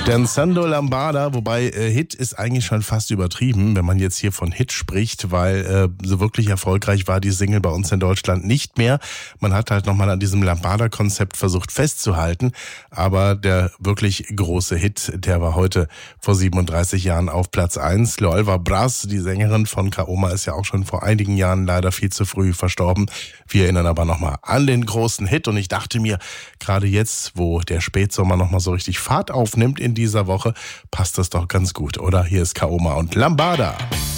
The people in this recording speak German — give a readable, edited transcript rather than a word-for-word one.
Danzando Lambada, wobei Hit ist eigentlich schon fast übertrieben, wenn man jetzt hier von Hit spricht, weil so wirklich erfolgreich war die Single bei uns in Deutschland nicht mehr. Man hat halt nochmal an diesem Lambada-Konzept versucht festzuhalten, aber der wirklich große Hit, der war heute vor 37 Jahren auf Platz 1. Loelva Bras, die Sängerin von Kaoma, ist ja auch schon vor einigen Jahren leider viel zu früh verstorben. Wir erinnern aber nochmal an den großen Hit und ich dachte mir, gerade jetzt, wo der Spätsommer nochmal so richtig Fahrt aufnimmt in dieser Woche, passt das doch ganz gut, oder? Hier ist Kaoma und Lambada.